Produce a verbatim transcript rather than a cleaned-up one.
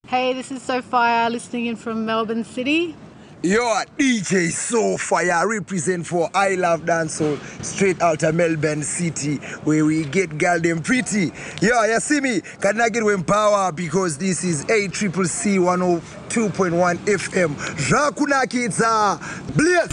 Hey, this is Sophia listening in from Melbourne City. Yo, D J Sophia represent for I Love Dancehall straight out of Melbourne City where we get girl them pretty. Yo, you see me? Can I get with power because this is A C C C one oh two point one F M. Rakuna Kids, Blaze.